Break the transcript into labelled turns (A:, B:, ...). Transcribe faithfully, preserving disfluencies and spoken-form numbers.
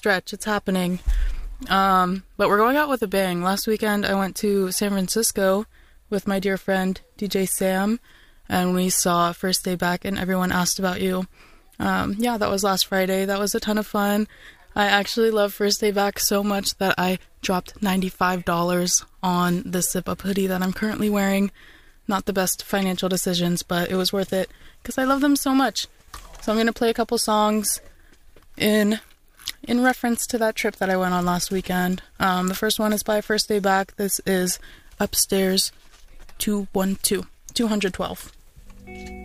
A: stretch. It's happening. Um, but we're going out with a bang. Last weekend I went to San Francisco with my dear friend D J Sam, and we saw First Day Back and Everyone Asked About You. Um, yeah, that was last Friday. That was a ton of fun. I actually love First Day Back so much that I dropped ninety-five dollars on the Zip Up hoodie that I'm currently wearing. Not the best financial decisions, but it was worth it because I love them so much. So I'm going to play a couple songs in in reference to that trip that I went on last weekend. Um, the first one is by First Day Back. This is Upstairs two one two, two twelve.